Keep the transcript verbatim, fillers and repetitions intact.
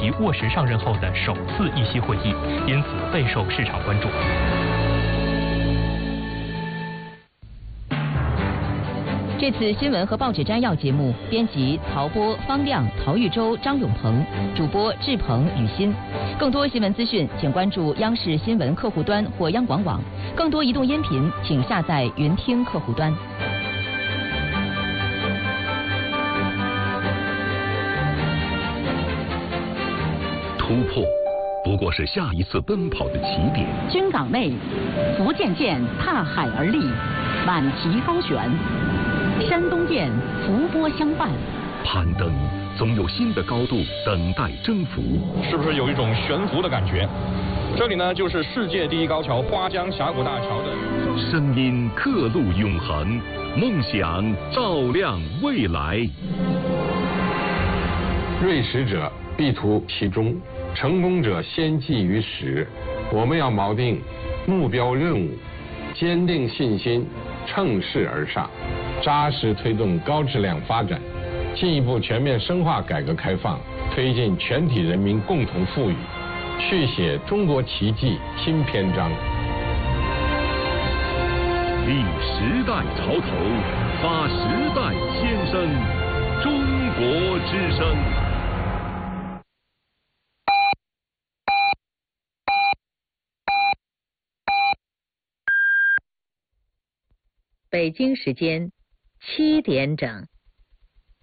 其卧实上任后的首次议息会议，因此备受市场关注。 这次新闻和报纸摘要节目，编辑曹波、方亮、陶玉洲、张永鹏，主播志鹏、雨欣。更多新闻资讯，请关注央视新闻客户端或央广网。更多移动音频，请下载云听客户端。 突破不过是下一次奔跑的起点。 军港内，福建舰踏海而立，满旗高悬；山东舰浮波相伴。 攀登总有新的高度等待征服。 是不是有一种悬浮的感觉？这里呢，就是世界第一高桥花江峡谷大桥的。 声音刻录永恒，梦想照亮未来。 锐识者必图其中，成功者先记于始。我们要锚定目标任务，坚定信心，乘势而上，扎实推动高质量发展，进一步全面深化改革开放，推进全体人民共同富裕，续写中国奇迹新篇章。 立时代潮头，发时代先声，中国之声。 北京时间七点整。